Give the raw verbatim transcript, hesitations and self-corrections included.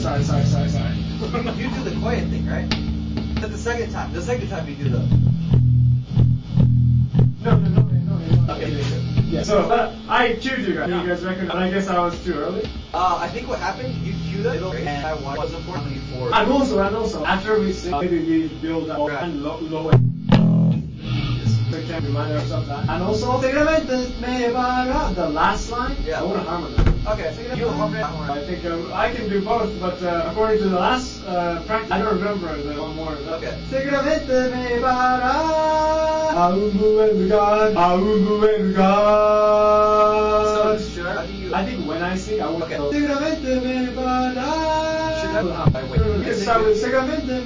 sorry, sorry, sorry, sorry. You do the quiet thing, right? But the second time, the second time you do the. No, no, no, no, no. Okay. Yeah. So uh, I cued you guys. You guys recognize? I guess I was too early. Uh, I think what happened, you queued it, and I wasn't for me for. And also, and also, after we sing, maybe we build up and low, low end. We can remind ourselves that. And also, the last line. Yeah. I want to harmonize. Okay, so you harmonize. I think uh, I can do both, but uh, according to the last uh, practice, I don't remember the one more. Okay. Seguramente me vará a un buen lugar, a un buen lugar. So, should I, how do you... I think when I sing, I want Okay. to. Seguramente me vará. Should I... Wait. You can start with seguramente.